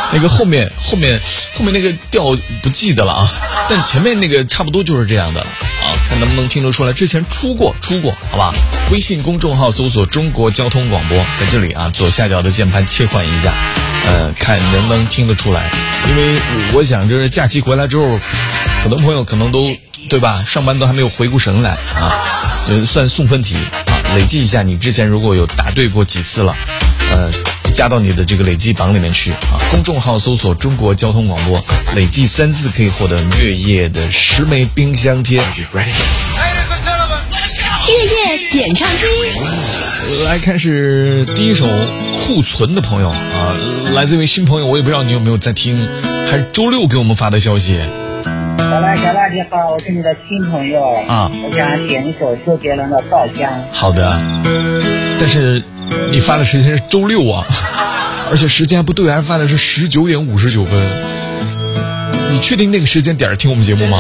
那个后面那个调不记得了啊，但前面那个差不多就是这样的啊，看能不能听得出来，之前出过，好吧？微信公众号搜索中国交通广播，在这里啊，左下角的键盘切换一下，看能不能听得出来。因为我想这假期回来之后，很多朋友可能都对吧，上班都还没有回过神来啊，就算送分题啊，累计一下你之前如果有答对过几次了，加到你的这个累计榜里面去啊！公众号搜索中国交通广播，累计3次可以获得月夜的10枚冰箱贴。 月夜点唱机， 来看是第一首库存的朋友啊，来自一位新朋友，我也不知道你有没有在听，还是周六给我们发的消息。 小赖你好，我是你的新朋友啊，我想点一首周杰伦的《稻香》。 好的，但是你发的时间是周六啊，而且时间还不对，还发的是19点59分。你确定那个时间点听我们节目吗？